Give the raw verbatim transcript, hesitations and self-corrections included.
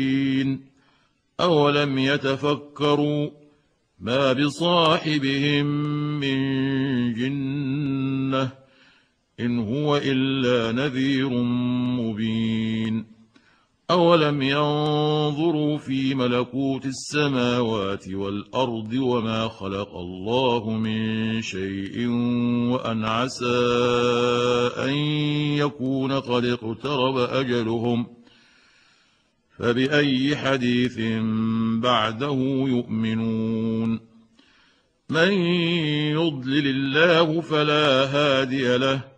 أولم يتفكروا ما بصاحبهم من جنة إن هو إلا نذير مبين أولم ينظروا في ملكوت السماوات والأرض وما خلق الله من شيء وأن عسى أن يكون قد اقترب أجلهم فبأي حديث بعده يؤمنون من يضلل الله فلا هادي له